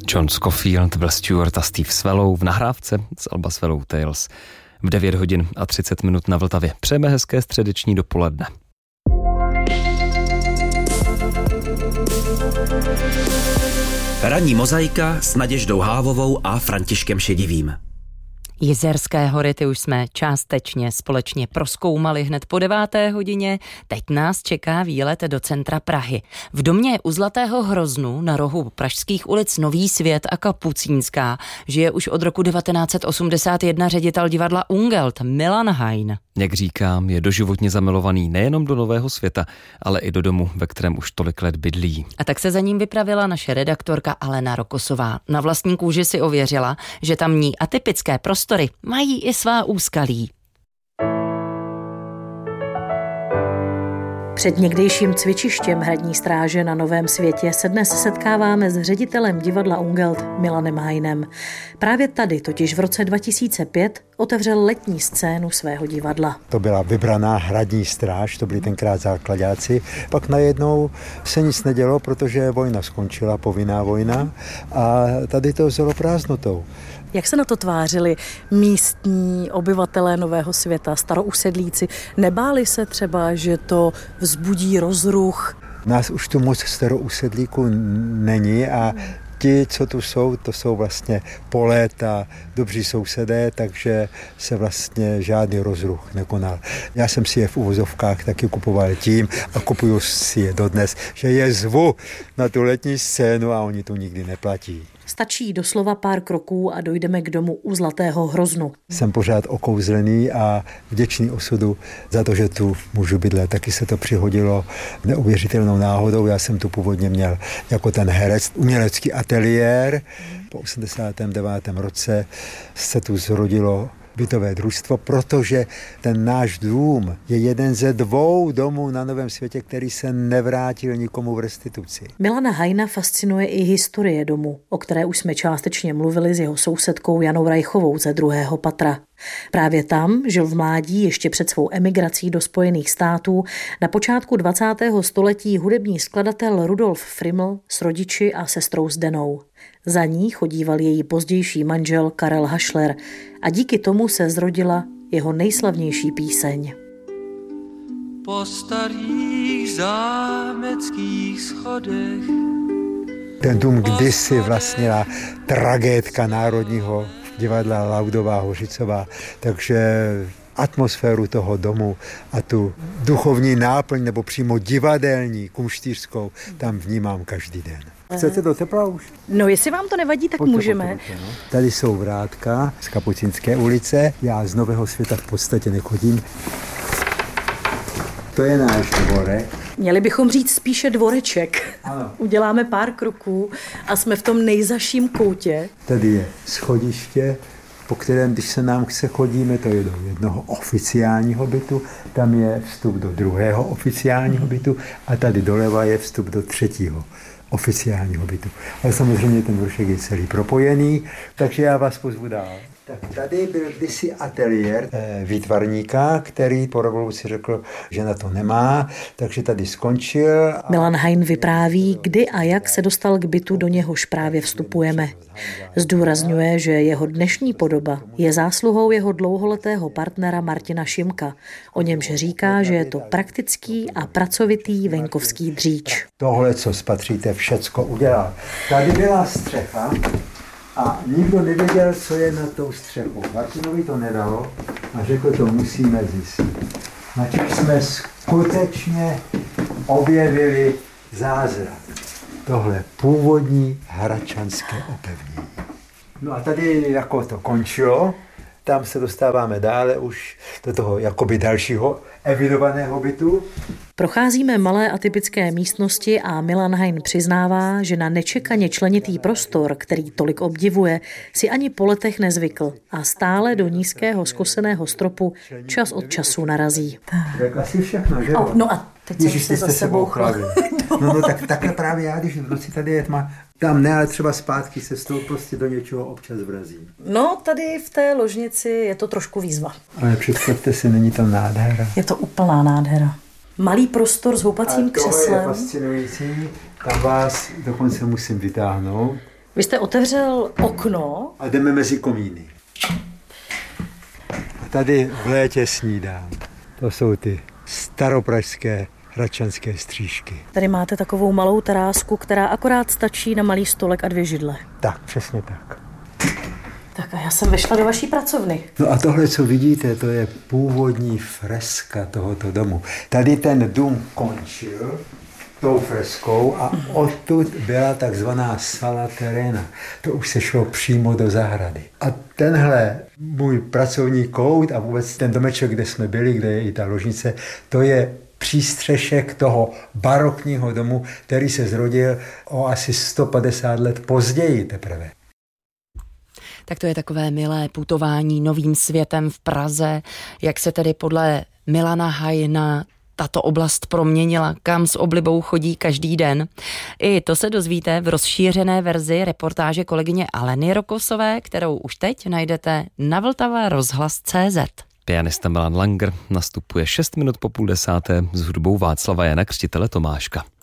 John Scofield, Will Stewart a Steve Swallow v nahrávce z alba Swallow Tales v 9 hodin a 30 minut na Vltavě. Přejeme hezké středeční dopoledne. Ranní mozaika s Naděždou Hávovou a Františkem Šedivým. Jizerské hory, ty už jsme částečně společně prozkoumali hned po 9. hodině. Teď nás čeká výlet do centra Prahy. V domě u Zlatého Hroznu na rohu pražských ulic Nový Svět a Kapucínská žije už od roku 1981 ředitel divadla Ungelt Milan Hein. Jak říkám, je doživotně zamilovaný nejenom do Nového Světa, ale i do domu, ve kterém už tolik let bydlí. A tak se za ním vypravila naše redaktorka Alena Rokosová. Na vlastní kůži si ověřila, že tamní atypické prostory mají i svá úskalí. Před někdejším cvičištěm hradní stráže na Novém Světě se dnes setkáváme s ředitelem divadla Ungelt Milanem Heinem. Právě tady totiž v roce 2005 otevřel letní scénu svého divadla. To byla vybraná hradní stráž, to byli tenkrát základáci. Pak najednou se nic nedělo, protože vojna skončila, povinná vojna, a tady to vzalo prázdnotou. Jak se na to tvářili místní obyvatelé Nového Světa, starousedlíci? Nebáli se třeba, že to vzbudí rozruch? Nás už tu moc starousedlíků není a ti, co tu jsou, to jsou vlastně po léta dobří sousedé, takže se vlastně žádný rozruch nekonal. Já jsem si je v uvozovkách taky kupoval tím a kupuju si je dodnes, že je zvu na tu letní scénu a oni tu nikdy neplatí. Stačí doslova pár kroků a dojdeme k domu u Zlatého Hroznu. Jsem pořád okouzlený a vděčný osudu za to, že tu můžu bydlet. Taky se to přihodilo neuvěřitelnou náhodou. Já jsem tu původně měl jako ten herec umělecký ateliér. Po 89. roce se tu zrodilo bytové družstvo, protože ten náš dům je jeden ze 2 domů na Novém Světě, který se nevrátil nikomu v restituci. Milana Heina fascinuje i historie domu, o které už jsme částečně mluvili s jeho sousedkou Janou Rajchovou ze 2. patra. Právě tam žil v mládí ještě před svou emigrací do Spojených států na počátku 20. století hudební skladatel Rudolf Friml s rodiči a sestrou Zdenou. Za ní chodíval její pozdější manžel Karel Hašler a díky tomu se zrodila jeho nejslavnější píseň. Po starých zámeckých schodech. Ten dům kdysi vlastnila tragédka Národního divadla Laudová Hořicová, takže atmosféru toho domu a tu duchovní náplň nebo přímo divadelní, kumštýřskou, tam vnímám každý den. Chcete do tepla už? No, jestli vám to nevadí, tak můžeme. No. Tady jsou vrátka z Kapucínské ulice. Já z Nového Světa v podstatě nechodím. To je náš dvorek. Měli bychom říct spíše dvoreček. Ano. Uděláme pár kroků a jsme v tom nejzaším koutě. Tady je schodiště, po kterém, když se nám chce, chodíme, to je do jednoho oficiálního bytu, tam je vstup do druhého oficiálního bytu a tady doleva je vstup do třetího oficiálního bytu. Ale samozřejmě ten vršek je celý propojený, takže já vás pozvu dál. Tak tady byl kdysi ateliér výtvarníka, který po revoluci řekl, že na to nemá, takže tady skončil. Milan Hein vypráví, kdy a jak se dostal k bytu, do něhož právě vstupujeme. Zdůrazňuje, že jeho dnešní podoba je zásluhou jeho dlouholetého partnera Martina Šimka. O němž říká, že je to praktický a pracovitý venkovský dříč. Tohle, co spatříte, všecko udělal. Tady byla střecha a nikdo nevěděl, co je na tou střechou. Martinovi to nedalo a řekl, to musíme zjistit. Načež jsme skutečně objevili zázrak. Tohle původní hradčanské opevnění. No a tady jako to končilo, tam se dostáváme dále už do toho jakoby dalšího evidovaného bytu. Procházíme malé atypické místnosti a Milan Hein přiznává, že na nečekaně členitý prostor, který tolik obdivuje, si ani po letech nezvykl a stále do nízkého zkoseného stropu čas od času narazí. Tak asi všechno, že jo? No a teď jsem se za sebou chladil. No tak takhle právě já, když v noci tady je tma, tam ne, ale třeba zpátky se s tou prostě do něčeho občas vrazím. No, tady v té ložnici je to trošku výzva. Ale představte si, není to nádhera. Je to úplná nádhera. Malý prostor s houpacím křeslem. To je fascinující, tam vás dokonce musím vytáhnout. Vy jste otevřel okno. A jdeme mezi komíny. A tady v létě snídám. To jsou ty staropražské hradčanské střížky. Tady máte takovou malou terásku, která akorát stačí na malý stolek a 2 židle. Tak, přesně tak. Tak a já jsem vešla do vaší pracovny. No a tohle, co vidíte, to je původní freska tohoto domu. Tady ten dům končil tou freskou a odtud byla takzvaná sala terena. To už se šlo přímo do zahrady. A tenhle můj pracovní kout a vůbec ten domeček, kde jsme byli, kde je i ta ložnice, to je přístřešek toho barokního domu, který se zrodil o asi 150 let později teprve. Tak to je takové milé putování novým světem v Praze, jak se tedy podle Milana Hajna tato oblast proměnila, kam s oblibou chodí každý den. I to se dozvíte v rozšířené verzi reportáže kolegyně Aleny Rokosové, kterou už teď najdete na vltavarozhlas.cz. Pianista Milan Langer nastupuje 6 minut po 9:30 s hudbou Václava Jana Křtitele Tomáška.